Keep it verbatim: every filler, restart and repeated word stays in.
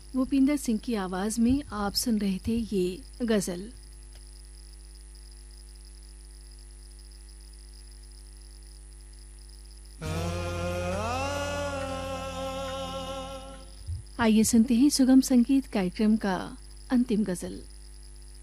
भूपिंदर सिंह की आवाज में आप सुन रहे थे ये गजल। आइए सुनते हैं सुगम संगीत कार्यक्रम का अंतिम गजल।